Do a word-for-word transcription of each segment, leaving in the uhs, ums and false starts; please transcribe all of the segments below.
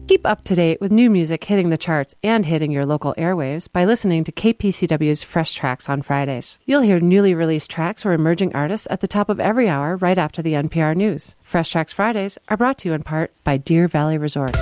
Keep up to date with new music hitting the charts and hitting your local airwaves by listening to K P C W's Fresh Tracks on Fridays. You'll hear newly released tracks or emerging artists at the top of every hour right after the N P R News. Fresh Tracks Fridays are brought to you in part by Deer Valley Resort.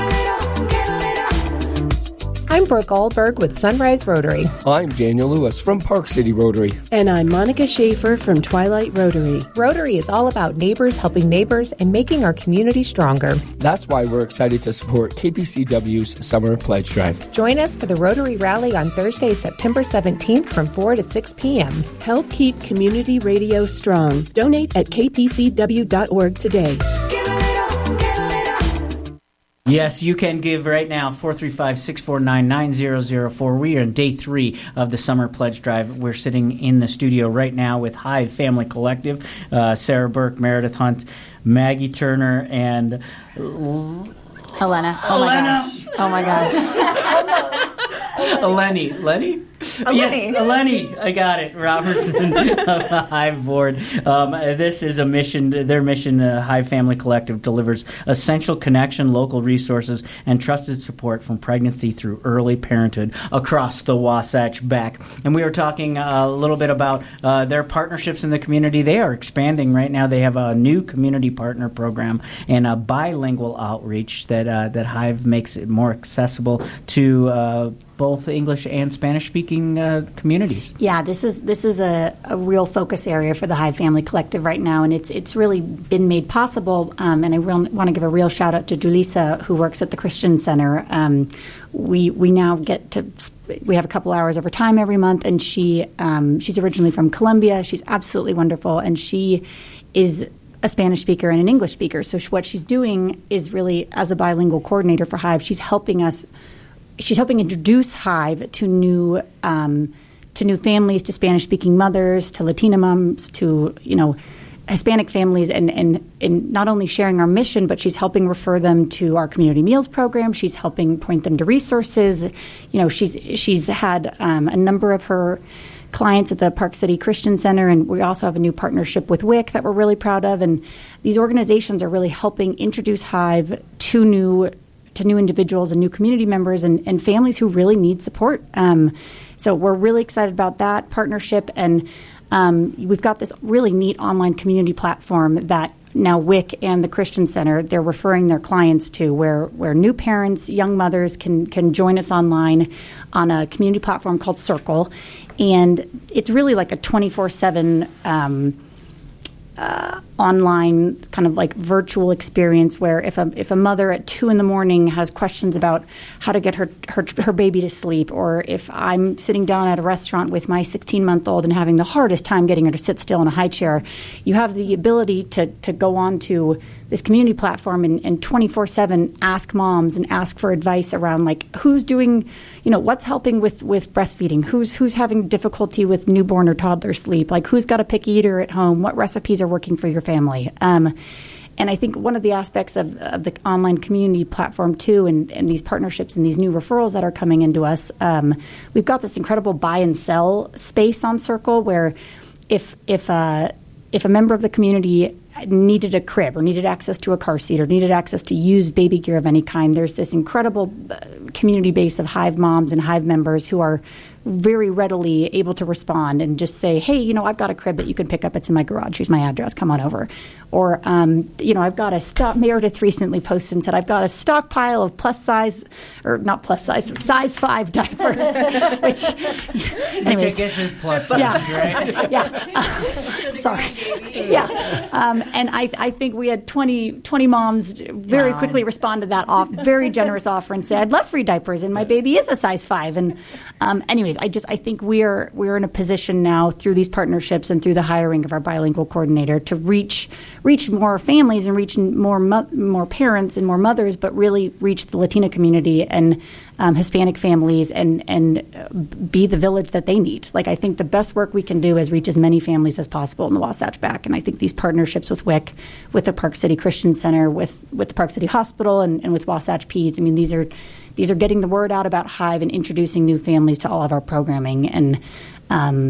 I'm Brooke Allberg with Sunrise Rotary. I'm Daniel Lewis from Park City Rotary. And I'm Monica Schaefer from Twilight Rotary. Rotary is all about neighbors helping neighbors and making our community stronger. That's why we're excited to support K P C W's Summer Pledge Drive. Join us for the Rotary Rally on Thursday, September seventeenth from four to six p.m. Help keep community radio strong. Donate at k p c w dot org today. Yes, you can give right now, four three five, six four nine, nine zero zero four. We are in day three of the Summer Pledge Drive. We're sitting in the studio right now with Hive Family Collective, uh, Sarah Burke, Meredith Hunt, Maggie Turner, and... Helena. Oh, my gosh. Oh, my gosh. Eleni. Lenny? Eleni. Yes, Eleni. I got it. Robertson of the Hive Board. Um, this is a mission. Their mission, uh, Hive Family Collective, delivers essential connection, local resources, and trusted support from pregnancy through early parenthood across the Wasatch Back. And we were talking uh, a little bit about uh, their partnerships in the community. They are expanding right now. They have a new community partner program and a bilingual outreach that uh, that Hive makes it more accessible to uh, both English and Spanish-speaking uh, communities. Yeah, this is this is a, a real focus area for the Hive Family Collective right now, and it's it's really been made possible. Um, and I want to give a real shout out to Julissa, who works at the Christian Center. Um, we we now get to we have a couple hours of her time every month, and she um, she's originally from Colombia. She's absolutely wonderful, and she is a Spanish speaker and an English speaker. So what she's doing is really, as a bilingual coordinator for Hive, she's helping us. She's helping introduce Hive to new um, to new families, to Spanish-speaking mothers, to Latina moms, to you know Hispanic families, and, and and not only sharing our mission, but she's helping refer them to our community meals program. She's helping point them to resources. You know, she's she's had um, a number of her clients at the Park City Christian Center, and we also have a new partnership with W I C that we're really proud of. And these organizations are really helping introduce Hive to new. to new individuals and new community members and, and families who really need support. Um, so we're really excited about that partnership. And um, we've got this really neat online community platform that now W I C and the Christian Center, they're referring their clients to, where, where new parents, young mothers can, can join us online on a community platform called Circle. And it's really like a twenty-four seven um Uh, online kind of like virtual experience where if a if a mother at two in the morning has questions about how to get her, her her baby to sleep, or if I'm sitting down at a restaurant with my sixteen month old and having the hardest time getting her to sit still in a high chair, you have the ability to to go on to this community platform and, and twenty-four seven ask moms and ask for advice around like who's doing, you know, what's helping with, with breastfeeding, who's who's having difficulty with newborn or toddler sleep, like who's got a picky eater at home, what recipes are working for your family. Um, and I think one of the aspects of, of the online community platform too, and, and these partnerships and these new referrals that are coming into us, um, we've got this incredible buy and sell space on Circle where if if uh, if a member of the community needed a crib or needed access to a car seat or needed access to used baby gear of any kind, there's this incredible community base of Hive moms and Hive members who are very readily able to respond and just say, hey, you know, I've got a crib that you can pick up. It's in my garage. Here's my address. Come on over. Or, um, you know, I've got a stock. Meredith recently posted and said, I've got a stockpile of plus size, or not plus size, size five diapers. which, anyways, which I guess is plus size, yeah, right? yeah. Uh, sorry. Yeah. Um, and I, I think we had twenty, twenty moms very wow. quickly respond to that off, very generous offer and say, I'd love free diapers, and my baby is a size five. And um, anyways, I just I think we're we're in a position now through these partnerships and through the hiring of our bilingual coordinator to reach reach more families and reach more mo- more parents and more mothers, but really reach the Latina community and um, Hispanic families and and be the village that they need. Like I think the best work we can do is reach as many families as possible in the Wasatch Back, and I think these partnerships with W I C, with the Park City Christian Center, with with the Park City Hospital, and, and with Wasatch Peds. I mean, these are these are getting the word out about Hive and introducing new families to all of our programming, and um,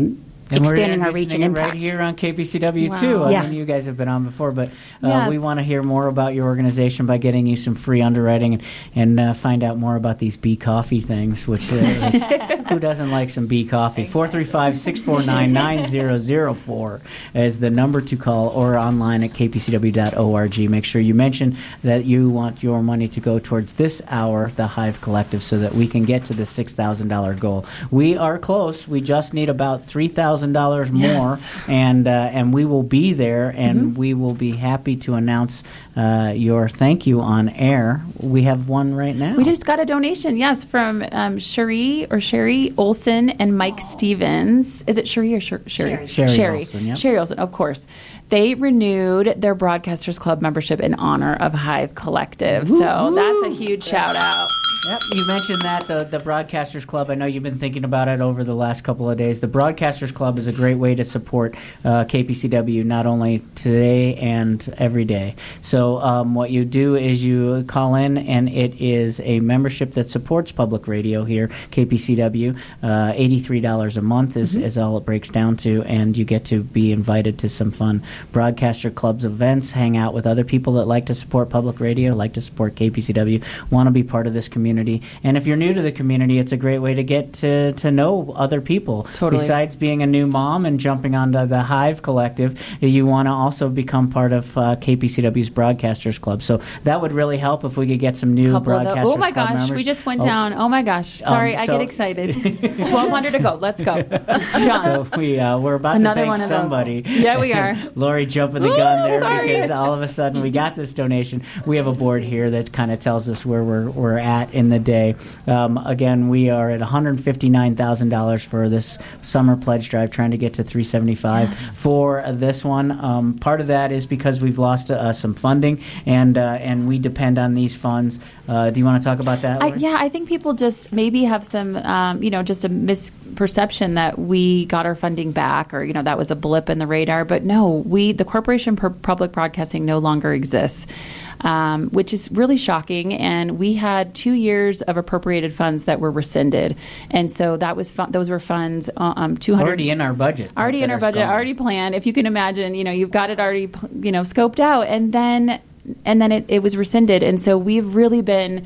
And expanding we're our reach and it impact. right here on K P C W Wow. too. I Yeah. mean, you guys have been on before, but uh, Yes. we want to hear more about your organization by getting you some free underwriting and, and uh, find out more about these bee coffee things, which uh, is, who doesn't like some bee coffee? four three five, six four nine, nine zero zero four is the number to call, or online at k p c w dot org. Make sure you mention that you want your money to go towards this hour, the Hive Collective, so that we can get to the six thousand dollars goal. We are close. We just need about three thousand dollars more. Yes. And uh, and we will be there, and mm-hmm. we will be happy to announce uh, your thank you on air. We have one right now. We just got a donation, yes, from um, Sherry or Sherry Olson and Mike Stevens. Is it Sherry or Sher- Sherry? Sherry. Sherry. Olson, yep. Sherry Olson, of course. They renewed their Broadcasters Club membership in honor of Hive Collective. Woo-hoo. So that's a huge shout out. Yep, you mentioned that, the, the Broadcasters Club. I know you've been thinking about it over the last couple of days. The Broadcasters Club is a great way to support uh, K P C W, not only today and every day. So um, what you do is you call in, and it is a membership that supports public radio here, K P C W. Uh, eighty-three dollars a month is, mm-hmm. is all it breaks down to, and you get to be invited to some fun Broadcaster Club's events, hang out with other people that like to support public radio, like to support K P C W, want to be part of this community. And if you're new to the community, it's a great way to get to, to know other people. Totally. Besides being a new mom and jumping onto the Hive Collective, you want to also become part of uh, K P C W's Broadcasters Club. So that would really help if we could get some new Couple Broadcasters of, oh my Club gosh, members. we just went oh. down. Oh my gosh, sorry, Um, I so get excited. twelve hundred to go. Let's go, John. So we uh, we're about Another to one thank of those. somebody. Yeah, we are. Lori jumping the Ooh, gun there sorry. because all of a sudden we got this donation. We have a board here that kind of tells us where we're we're at in the day. Um, again, we are at one hundred fifty-nine thousand dollars for this summer pledge drive, trying to get to three hundred seventy-five thousand dollars yes. for this one. Um, part of that is because we've lost uh, some funding, and uh, and we depend on these funds. Uh, do you want to talk about that, I, Lori? yeah, I think people just maybe have some, um, you know, just a misperception that we got our funding back, or you know, that was a blip in the radar. But no, we the Corporation for Public Broadcasting no longer exists. Um, which is really shocking. And we had two years of appropriated funds that were rescinded, and so that was fun, those were funds um, two hundred already in our budget. already in our budget, gone. already planned. If you can imagine, you know, you've got it already, you know, scoped out, and then and then it, it was rescinded, and so we've really been.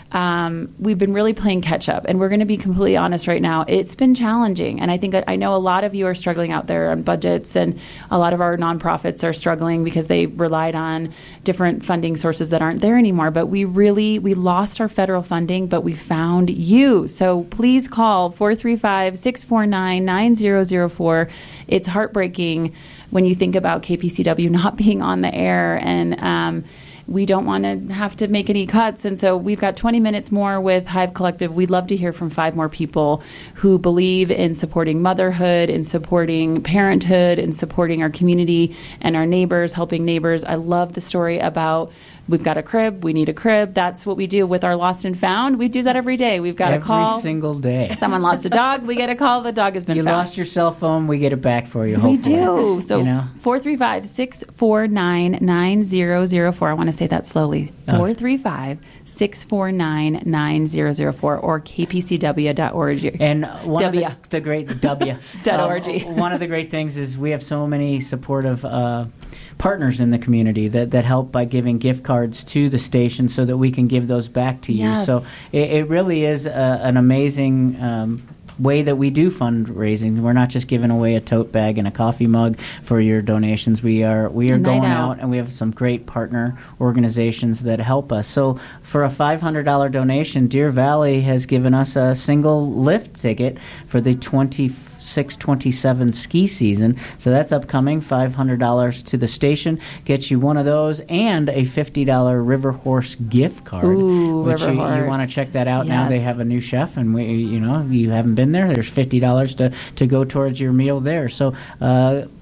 Um, we've been really playing catch up, and we're going to be completely honest right now. It's been challenging, and I think I know a lot of you are struggling out there on budgets, and a lot of our nonprofits are struggling because they relied on different funding sources that aren't there anymore. But we really we lost our federal funding, but we found you. So please call four three five, six four nine, nine zero zero four. It's heartbreaking when you think about K P C W not being on the air, and um, we don't want to have to make any cuts. And so we've got twenty minutes more with Hive Collective. We'd love to hear from five more people who believe in supporting motherhood, in supporting parenthood, in supporting our community and our neighbors, helping neighbors. I love the story about we've got a crib, we need a crib. That's what we do with our Lost and Found. We do that every day. We've got every a call. Every single day. Someone lost a dog, we get a call, the dog has been you found. You lost your cell phone, we get it back for you, We hopefully. do. So you know? four three five, six four nine, nine zero zero four. I want to say that slowly. four three five, six four nine, nine zero zero four or k p c w dot org. And one W. of the, the great W. Dot um, org. One of the great things is we have so many supportive uh, partners in the community that, that help by giving gift cards to the station so that we can give those back to you. Yes. So it, it really is a, an amazing um, way that we do fundraising. We're not just giving away a tote bag and a coffee mug for your donations. We are we are A night going out. out, and we have some great partner organizations that help us. So for a five hundred dollars donation, Deer Valley has given us a single lift ticket for the twenty-six twenty-seven ski season. So that's upcoming. five hundred dollars to the station gets you one of those and a fifty dollars River Horse gift card. Ooh, which River you, you Horse. want to check that out now. They Yes. have a new chef, and we, you know, you haven't been there. There's fifty dollars to to go towards your meal there. So. Uh,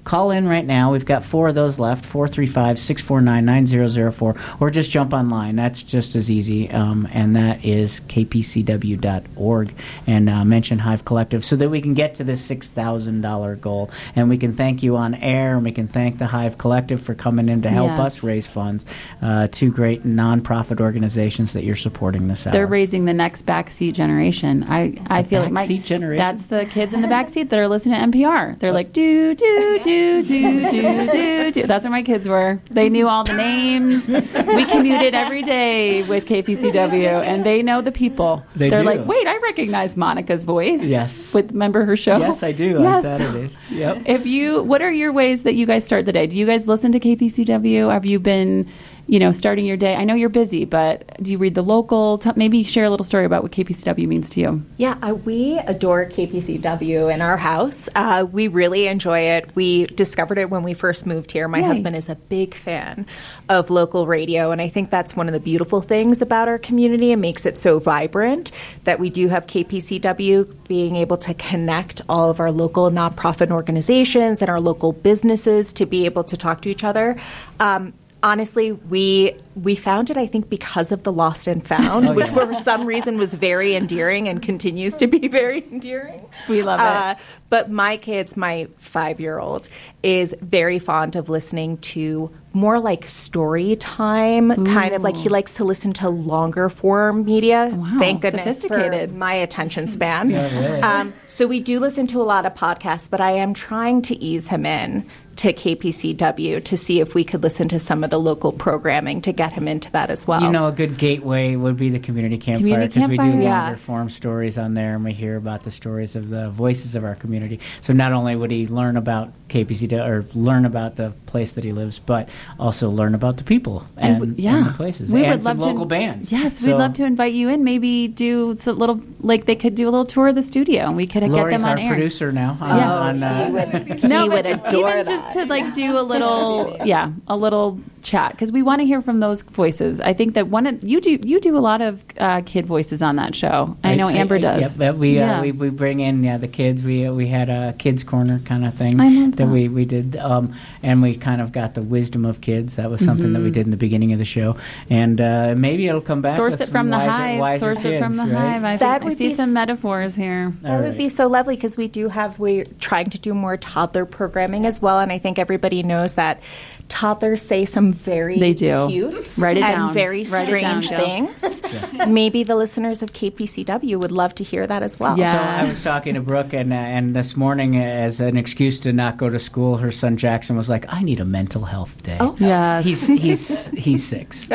call in right now. We've got four of those left, four three five, six four nine, nine zero zero four, or just jump online. That's just as easy, um, and that is k p c w dot org, and uh, mention Hive Collective so that we can get to this six thousand dollars goal, and we can thank you on air, and we can thank the Hive Collective for coming in to help Yes. us raise funds. Uh, two great nonprofit organizations that you're supporting this hour. They're raising the next backseat generation. I, I feel like my backseat generation? That's the kids in the backseat that are listening to N P R. They're like do do do do do do do. That's where my kids were. They knew all the names. We commuted every day with K P C W, and they know the people. They They're do. like, wait, I recognize Monica's voice. Yes. With remember her show? Yes, I do, Yes. on Saturdays. Yep. If you, what are your ways that you guys start the day? Do you guys listen to K P C W? Have you been, you know, starting your day? I know you're busy, but do you read the local? T- maybe share a little story about what K P C W means to you. Yeah, uh, we adore K P C W in our house. Uh, we really enjoy it. We discovered it when we first moved here. My Yay. husband is a big fan of local radio, and I think that's one of the beautiful things about our community. It makes it so vibrant that we do have K P C W being able to connect all of our local nonprofit organizations and our local businesses to be able to talk to each other. Um, Honestly, we we found it, I think, because of the Lost and Found, Oh, which yeah. for some reason was very endearing and continues to be very endearing. We love it. Uh, but my kids, my five-year-old, is very fond of listening to more like story time, kind of like he likes to listen to longer form media. Wow, Thank goodness for sophisticated. my attention span. Yeah, right. um, so we do listen to a lot of podcasts, but I am trying to ease him in to K P C W to see if we could listen to some of the local programming to get him into that as well. You know, a good gateway would be the community campfire, Community because we do campfire. longer Yeah. form stories on there, and we hear about the stories of the voices of our community. So not only would he learn about K P C W or learn about the place that he lives, but also learn about the people and, w- yeah. and the places. We and would some love local to, bands. Yes, So we'd love to invite you in. Maybe do a little, like they could do a little tour of the studio, and we could get Lori's them on our air. producer now. On, Yeah. on, uh, he would, No, he but would just, adore even that. just to like do a little, yeah, a little chat, because we want to hear from those voices. I think that one of you do you do a lot of uh, kid voices on that show. I know Amber does. Yep, yep, we, Yeah. uh, we we bring in yeah the kids. We uh, we had a kids corner kind of thing I love that. we we did, um, and we kind of got the wisdom of kids. That was something that we did in the beginning of the show, and uh, maybe it'll come back. Mm-hmm. Source with it some from the wiser, hive. wiser Source it from the kids, right? hive. I, That think, I would see be some s- metaphors here. That All would right. be so lovely because we do have, we're trying to do more toddler programming as well. And I think everybody knows that toddlers say some very They do. cute Write it and down. very Write it down, strange Jill. things. Maybe the listeners of K P C W would love to hear that as well. Yeah. So I was talking to Brooke, and uh, and this morning, uh, as an excuse to not go to school, her son Jackson was like, "I need a mental health day." Oh. Yes. He's he's he's six.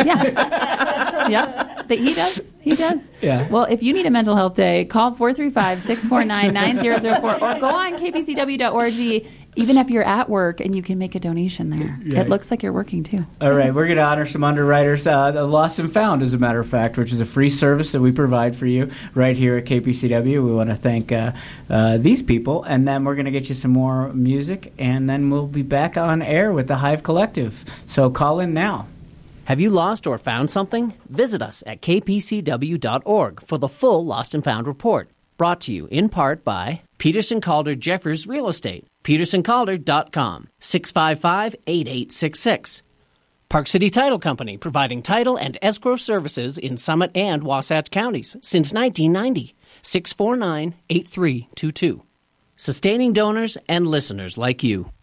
Yeah. Yep. That he does. He does. Yeah. Well, if you need a mental health day, call four three five, six four nine, nine zero zero four or go on k p c w dot org, even if you're at work, and you can make a donation there. Yeah. It looks like you're working too. All right, we're going to honor some underwriters. Uh, the Lost and Found, as a matter of fact, which is a free service that we provide for you right here at K P C W. We want to thank uh, uh, these people, and then we're going to get you some more music, and then we'll be back on air with the Hive Collective. So call in now. Have you lost or found something? Visit us at k p c w dot org for the full Lost and Found report. Brought to you in part by Peterson Calder Jeffers Real Estate, peterson calder dot com, six five five, eight eight six six. Park City Title Company, providing title and escrow services in Summit and Wasatch counties since nineteen ninety, six four nine, eight three two two. Sustaining donors and listeners like you.